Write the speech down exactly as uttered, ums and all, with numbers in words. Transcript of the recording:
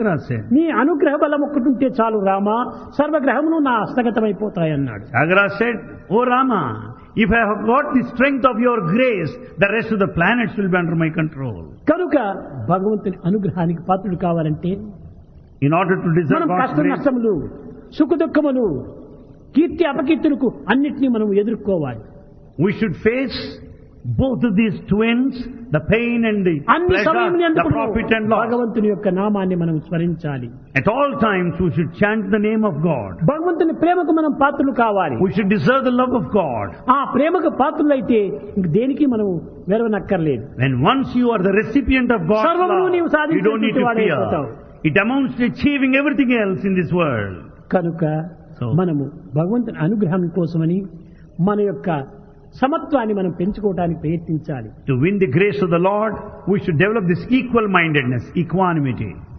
said. నీ అనుగ్రహ బలం ఒక్కటుంటే చాలు రామా, సర్వగ్రహములు నా హస్తగతమైపోతాయి అన్నాడు. Agra said, "O Rama, if I have got the strength of your grace, the rest of the planets will be under my control." కనుక భగవంతుని అనుగ్రహానికి పాత్రుడు కావాలంటే In order to deserve మనం God's కష్ట grace, నష్టములు, సుఖ దుఃఖములు, కీర్తి అపకీర్తులకు అన్నిటినీ మనం ఎదుర్కోవాలి. we should face both of these twins, the pain and the అన్ని pleasure, సమయం the profit and loss. భగవంతుని యొక్క నామాన్ని మనం స్మరించాలి. At all times we should chant the name of God. భగవంతుని ప్రేమకు మనం పాత్రలు కావాలి. We should deserve the love of God. ఆ ప్రేమకు పాత్రులైతే ఇంక దేనికి మనం వెరవనక్కర్లేదు. When once you are the recipient of God's సర్వమును నీవు love, you don't need to సాధించేటువంటి fear. వాడైపోతావు. It amounts to achieving everything else in this world. కనుక So- మనము భగవంతుని అనుగ్రహం కోసమని మన యొక్క సమత్వాన్ని మనం పెంచుకోవడానికి ప్రయత్నించాలి. To win the grace of the Lord, we should develop this equal mindedness, equanimity.